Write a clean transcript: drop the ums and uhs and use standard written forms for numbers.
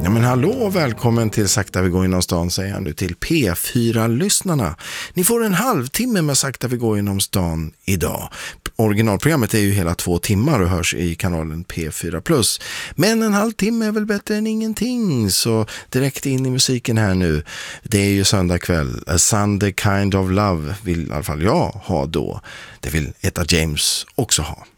Ja men hallå och välkommen till Sakta vi går inom stan, säger jag nu till P4-lyssnarna. Ni får en halvtimme med Sakta vi går inom stan idag. Originalprogrammet är ju hela 2 timmar och hörs i kanalen P4+. Men en halvtimme är väl bättre än ingenting, så direkt in i musiken här nu. Det är ju söndag kväll. A Sunday Kind of Love vill i alla fall jag ha då. Det vill Etta James också ha.